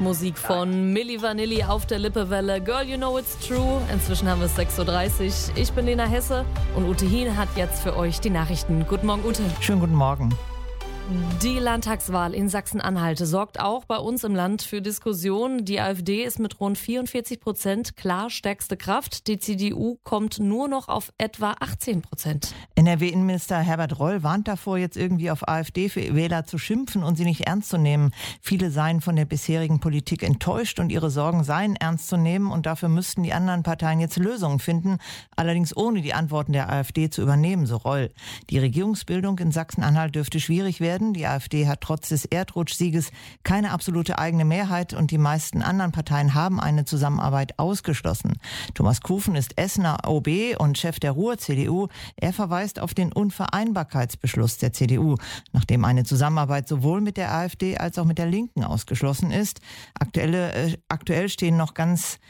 Musik von Milli Vanilli auf der Lippewelle. Girl, you know it's true. Inzwischen haben wir es 6.30 Uhr. Ich bin Lena Hesse und Ute Hien hat jetzt für euch die Nachrichten. Guten Morgen, Ute. Schönen guten Morgen. Die Landtagswahl in Sachsen-Anhalt sorgt auch bei uns im Land für Diskussionen. Die AfD ist mit rund 44% klar stärkste Kraft. Die CDU kommt nur noch auf etwa 18%. NRW-Innenminister Herbert Reul warnt davor, jetzt irgendwie auf AfD-Wähler zu schimpfen und sie nicht ernst zu nehmen. Viele seien von der bisherigen Politik enttäuscht und ihre Sorgen seien ernst zu nehmen. Und dafür müssten die anderen Parteien jetzt Lösungen finden, allerdings ohne die Antworten der AfD zu übernehmen, so Reul. Die Regierungsbildung in Sachsen-Anhalt dürfte schwierig werden. Die AfD hat trotz des Erdrutschsieges keine absolute eigene Mehrheit und die meisten anderen Parteien haben eine Zusammenarbeit ausgeschlossen. Thomas Kufen ist Essener OB und Chef der Ruhr-CDU. Er verweist auf den Unvereinbarkeitsbeschluss der CDU, nachdem eine Zusammenarbeit sowohl mit der AfD als auch mit der Linken ausgeschlossen ist. Aktuell stehen noch ganz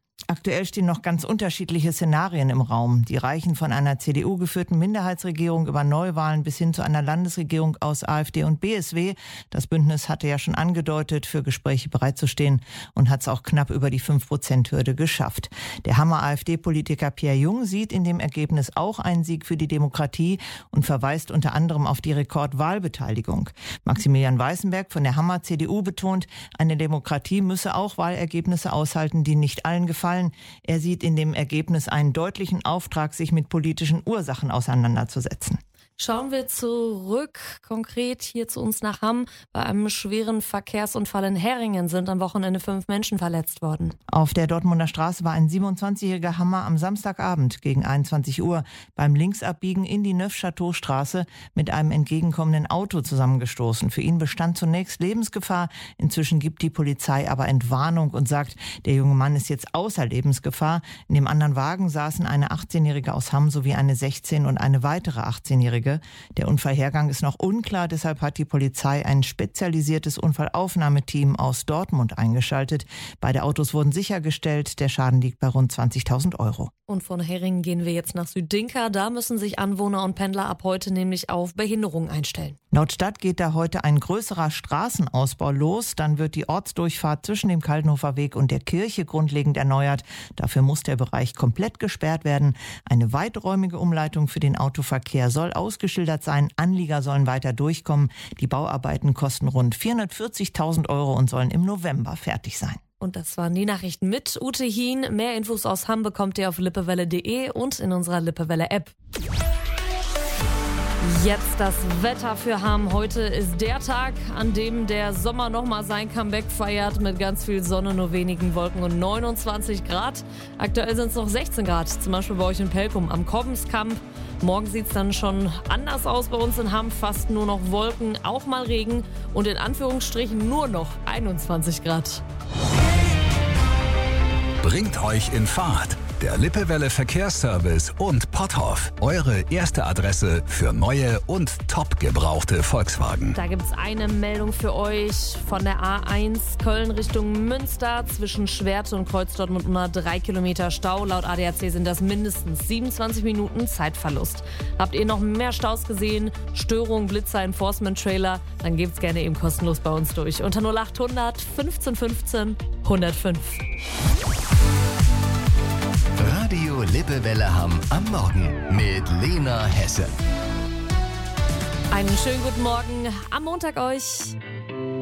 unterschiedliche Szenarien im Raum. Die reichen von einer CDU-geführten Minderheitsregierung über Neuwahlen bis hin zu einer Landesregierung aus AfD und BSW. Das Bündnis hatte ja schon angedeutet, für Gespräche bereitzustehen und hat es auch knapp über die 5%-Hürde geschafft. Der Hammer-AfD-Politiker Pierre Jung sieht in dem Ergebnis auch einen Sieg für die Demokratie und verweist unter anderem auf die Rekordwahlbeteiligung. Maximilian Weißenberg von der Hammer-CDU betont, eine Demokratie müsse auch Wahlergebnisse aushalten, die nicht allen gefallen. Er sieht in dem Ergebnis einen deutlichen Auftrag, sich mit politischen Ursachen auseinanderzusetzen. Schauen wir zurück, konkret hier zu uns nach Hamm. Bei einem schweren Verkehrsunfall in Herringen sind am Wochenende 5 Menschen verletzt worden. Auf der Dortmunder Straße war ein 27-jähriger Hammer am Samstagabend gegen 21 Uhr beim Linksabbiegen in die Neufchâteau-Straße mit einem entgegenkommenden Auto zusammengestoßen. Für ihn bestand zunächst Lebensgefahr. Inzwischen gibt die Polizei aber Entwarnung und sagt, der junge Mann ist jetzt außer Lebensgefahr. In dem anderen Wagen saßen eine 18-Jährige aus Hamm sowie eine 16- und eine weitere 18-Jährige. Der Unfallhergang ist noch unklar, deshalb hat die Polizei ein spezialisiertes Unfallaufnahmeteam aus Dortmund eingeschaltet. Beide Autos wurden sichergestellt, der Schaden liegt bei rund 20.000 Euro. Und von Herringen gehen wir jetzt nach Süddinka. Da müssen sich Anwohner und Pendler ab heute nämlich auf Behinderung einstellen. Laut Stadt geht da heute ein größerer Straßenausbau los. Dann wird die Ortsdurchfahrt zwischen dem Kaltenhofer Weg und der Kirche grundlegend erneuert. Dafür muss der Bereich komplett gesperrt werden. Eine weiträumige Umleitung für den Autoverkehr soll ausgeschildert sein. Anlieger sollen weiter durchkommen. Die Bauarbeiten kosten rund 440.000 Euro und sollen im November fertig sein. Und das waren die Nachrichten mit Ute Hien. Mehr Infos aus Hamm bekommt ihr auf lippewelle.de und in unserer Lippewelle-App. Jetzt das Wetter für Hamm. Heute ist der Tag, an dem der Sommer nochmal sein Comeback feiert mit ganz viel Sonne, nur wenigen Wolken und 29 Grad. Aktuell sind es noch 16 Grad, zum Beispiel bei euch in Pelkum am Kobbenskamp. Morgen sieht es dann schon anders aus bei uns in Hamm, fast nur noch Wolken, auch mal Regen und in Anführungsstrichen nur noch 21 Grad. Bringt euch in Fahrt. Der Lippewelle Verkehrsservice und Potthoff. Eure erste Adresse für neue und top gebrauchte Volkswagen. Da gibt es eine Meldung für euch von der A1 Köln Richtung Münster. Zwischen Schwerte und Kreuzdortmund nur 3 Kilometer Stau. Laut ADAC sind das mindestens 27 Minuten Zeitverlust. Habt ihr noch mehr Staus gesehen? Störung, Blitzer, Enforcement-Trailer? Dann gebt's gerne eben kostenlos bei uns durch. Unter 0800 15 15 105. Radio Lippewelle Hamm am Morgen mit Lena Hesse. Einen schönen guten Morgen am Montag euch.